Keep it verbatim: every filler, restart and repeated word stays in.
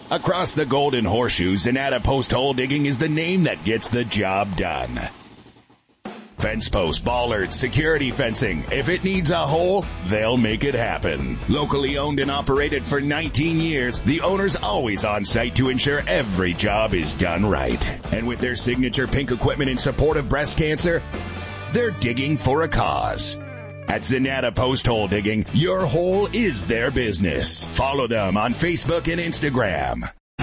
Across the Golden Horseshoe, Zanata Post Hole Digging is the name that gets the job done. Fence posts, bollards, security fencing. If it needs a hole, they'll make it happen. Locally owned and operated for nineteen years, the owner's always on site to ensure every job is done right. And with their signature pink equipment in support of breast cancer, they're digging for a cause. At Zanata Post Hole Digging, your hole is their business. Follow them on Facebook and Instagram.